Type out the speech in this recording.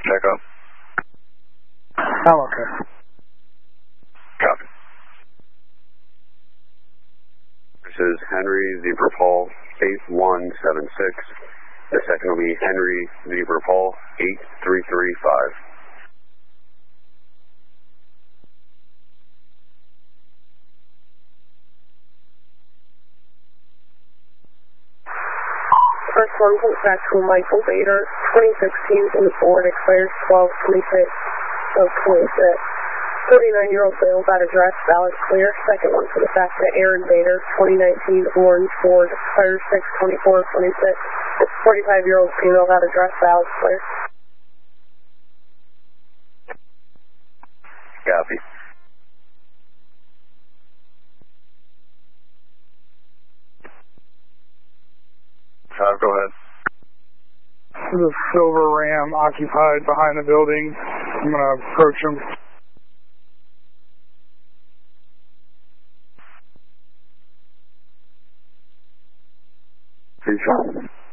check up. I'm okay. Copy. This is Henry Zebra Paul 8176. The second will be Henry Zebra Paul 8335. First one, Tactical Michael Bader, 2016 in the Ford, expires 12/26 of 26. 49-year-old sales at address, valid clear. Second one for the fact that Aaron Bader, 2019 orange Ford, expires 6/24/26. 45-year-old female at address, valid clear. Copy. Go ahead. There's a silver Ram occupied behind the building. I'm going to approach him. Appreciate it.